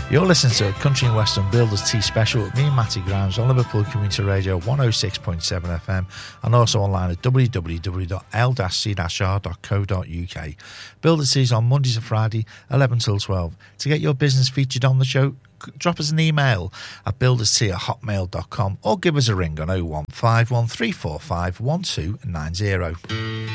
You're listening to a Country and Western Builders Tea Special with me and Matty Grimes on Liverpool Community Radio 106.7 FM and also online at www.l-c-r.co.uk. Builders Teas on Mondays and Friday, 11 till 12. To get your business featured on the show, drop us an email at builderstea@hotmail.com or give us a ring on 015 1345 1290.